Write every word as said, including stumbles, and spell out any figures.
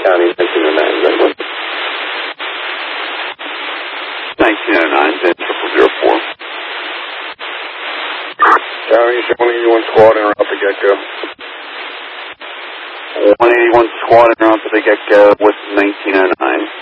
County, nineteen oh nine, Redwood. nineteen oh nine, then triple zero four. County, one eighty-one squad en route to get-go. one eighty-one squad en route to the get-go with nineteen oh nine.